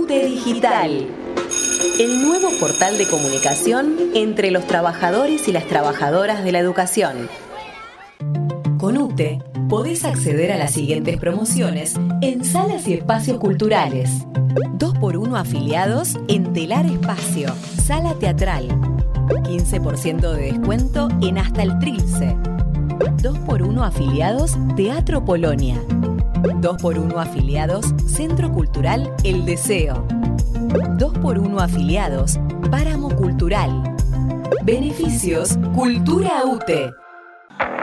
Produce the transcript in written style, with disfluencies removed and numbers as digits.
UTE Digital, el nuevo portal de comunicación entre los trabajadores y las trabajadoras de la educación. Con UTE podés acceder a las siguientes promociones en salas y espacios culturales. 2x1 afiliados en Telar Espacio, Sala Teatral. 15% de descuento en Hasta el Trilce. 2x1 afiliados Teatro Polonia. 2x1 afiliados Centro Cultural El Deseo. 2x1 afiliados Páramo Cultural. Beneficios Cultura UTE.